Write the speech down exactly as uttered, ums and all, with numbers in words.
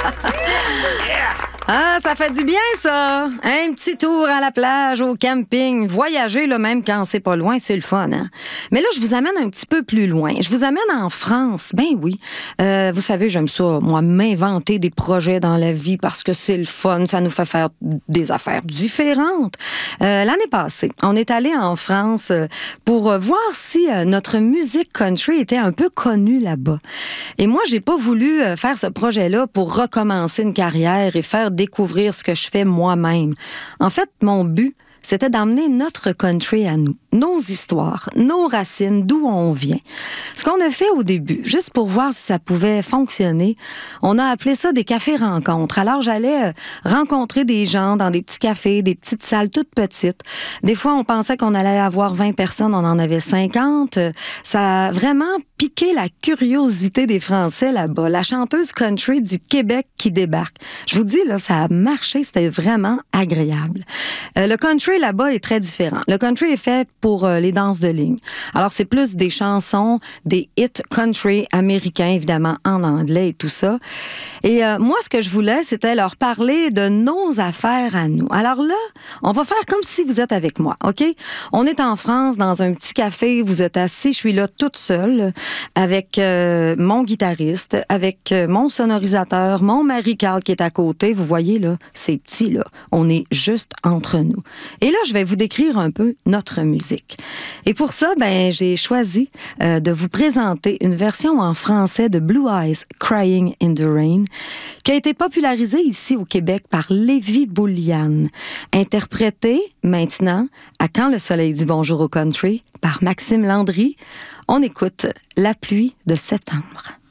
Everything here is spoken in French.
Ah, ça fait du bien, ça! Un petit tour à la plage, au camping. Voyager, là, même quand c'est pas loin, c'est le fun, hein? Mais là, je vous amène un petit peu plus loin. Je vous amène en France. Ben oui. Euh, vous savez, j'aime ça, moi, m'inventer des projets dans la vie parce que c'est le fun. Ça nous fait faire des affaires différentes. Euh, l'année passée, on est allé en France pour voir si euh, notre musique country était un peu connue là-bas. Et moi, j'ai pas voulu faire ce projet-là pour recommencer une carrière et faire découvrir ce que je fais moi-même. En fait, mon but, c'était d'emmener notre country à nous, nos histoires, nos racines, d'où on vient. Ce qu'on a fait au début, juste pour voir si ça pouvait fonctionner, on a appelé ça des cafés-rencontres. Alors, j'allais rencontrer des gens dans des petits cafés, des petites salles toutes petites. Des fois, on pensait qu'on allait avoir vingt personnes, on en avait cinquante. Ça a vraiment piqué la curiosité des Français là-bas. La chanteuse country du Québec qui débarque. Je vous dis, là, ça a marché, c'était vraiment agréable. Euh, le country là-bas est très différent. Le country est fait pour euh, les danses de ligne. Alors, c'est plus des chansons, des hits country américains, évidemment, en anglais et tout ça. Et euh, moi, ce que je voulais, c'était leur parler de nos affaires à nous. Alors là, on va faire comme si vous êtes avec moi, OK? On est en France, dans un petit café, vous êtes assis, je suis là toute seule, avec euh, mon guitariste, avec euh, mon sonorisateur, mon mari Carl qui est à côté. Vous voyez, là, c'est petit, là. On est juste entre nous. Et là, je vais vous décrire un peu notre musique. Et pour ça, ben, j'ai choisi euh, de vous présenter une version en français de Blue Eyes Crying in the Rain, qui a été popularisée ici au Québec par Lévi Boulian, interprétée maintenant à Quand le soleil dit bonjour au country par Maxime Landry. On écoute La pluie de septembre.